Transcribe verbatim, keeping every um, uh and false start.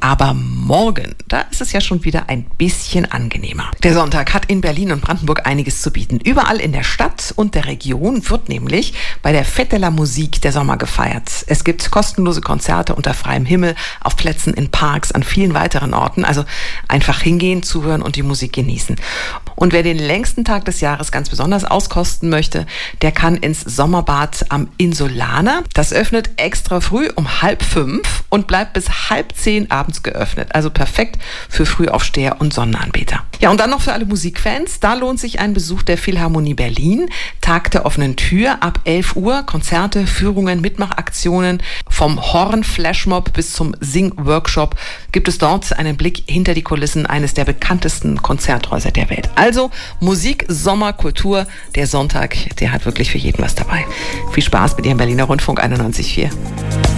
Aber morgen, da ist es ja schon wieder ein bisschen angenehmer. Der Sonntag hat in Berlin und Brandenburg einiges zu bieten. Überall in der Stadt und der Region wird nämlich bei der Fête de la Musique der Sommer gefeiert. Es gibt kostenlose Konzerte unter freiem Himmel, auf Plätzen, in Parks, an vielen weiteren Orten. Also einfach hingehen, zuhören und die Musik genießen. Und wer den längsten Tag des Jahres ganz besonders auskosten möchte, der kann ins Sommerbad am Insulaner. Das öffnet extra früh um halb fünf und bleibt bis halb zehn abends geöffnet. Also perfekt für Frühaufsteher und Sonnenanbeter. Ja, und dann noch für alle Musikfans. Da lohnt sich ein Besuch der Philharmonie Berlin. Tag der offenen Tür ab elf Uhr. Konzerte, Führungen, Mitmachaktionen. Vom Horn-Flashmob bis zum Sing-Workshop gibt es dort einen Blick hinter die Kulissen eines der bekanntesten Konzerthäuser der Welt. Also Musik, Sommer, Kultur. Der Sonntag, der hat wirklich für jeden was dabei. Viel Spaß mit Ihrem Berliner Rundfunk einundneunzig Komma vier.